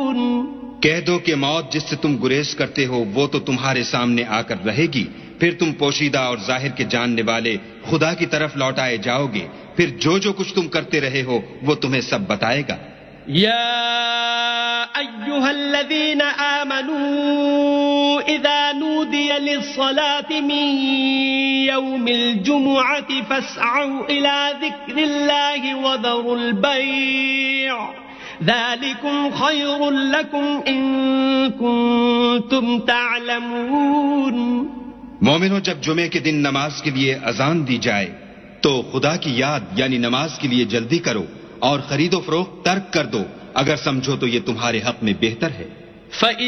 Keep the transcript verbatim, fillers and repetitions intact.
कह दो कि मौत जिससे तुम गुरेज करते हो वो तो तुम्हारे सामने आकर रहेगी, फिर तुम पोशीदा और जाहिर के जानने वाले खुदा की तरफ लौटाए जाओगे, फिर जो जो कुछ तुम करते रहे हो वो तुम्हें सब बताएगा। या अय्युहल्लज़ीना आमनू इज़ा नूदिया लिस्सलाति मिन यौमिल जुमुअति फस्अउ इला ज़िक्रिल्लाहि वज़रुल बैअ ज़ालिकुम खैरुल लकुम इन कुंतुम तअलमून। मोमिनो, जब जुमे के दिन नमाज के लिए अजान दी जाए तो खुदा की याद यानी नमाज के लिए जल्दी करो और खरीदो फरोख्त तर्क कर दो, अगर समझो तो ये तुम्हारे हक में बेहतर है।